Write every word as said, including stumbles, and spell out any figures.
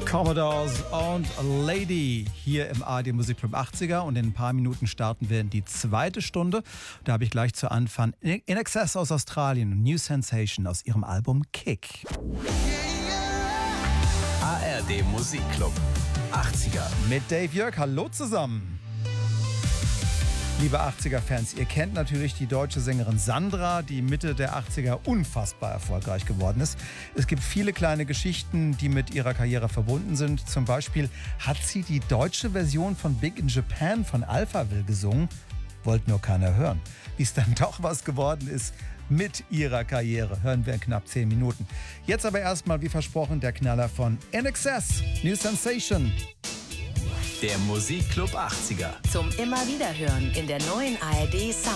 Commodores und Lady hier im A R D Musikclub achtziger, und in ein paar Minuten starten wir in die zweite Stunde. Da habe ich gleich zu Anfang In Excess aus Australien und New Sensation aus ihrem Album Kick. A R D Musikclub achtziger Mit Dave Jörg, hallo zusammen. Liebe achtziger-Fans, ihr kennt natürlich die deutsche Sängerin Sandra, die Mitte der achtziger unfassbar erfolgreich geworden ist. Es gibt viele kleine Geschichten, die mit ihrer Karriere verbunden sind. Zum Beispiel hat sie die deutsche Version von Big in Japan von Alphaville gesungen. Wollte nur keiner hören. Wie es dann doch was geworden ist mit ihrer Karriere, hören wir in knapp zehn Minuten. Jetzt aber erstmal, wie versprochen, der Knaller von In Excess, New Sensation. Der Musikclub achtziger. Zum immer wieder hören in der neuen A R D Sound